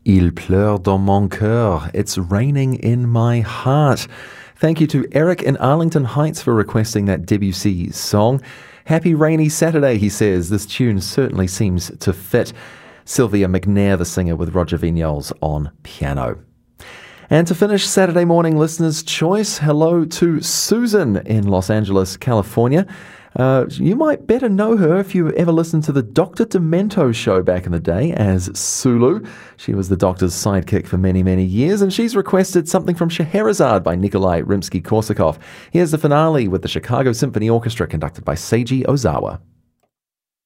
Il pleure dans mon cœur. It's raining in my heart. Thank you to Eric in Arlington Heights for requesting that Debussy song. Happy rainy Saturday, he says. This tune certainly seems to fit. Sylvia McNair, the singer, with Roger Vignoles on piano. And to finish Saturday morning listener's choice, hello to Susan in Los Angeles, California. You might better know her if you ever listened to the Dr. Demento show back in the day as Sulu. She was the Doctor's sidekick for many, many years, and she's requested something from Scheherazade by Nikolai Rimsky-Korsakov. Here's the finale with the Chicago Symphony Orchestra conducted by Seiji Ozawa.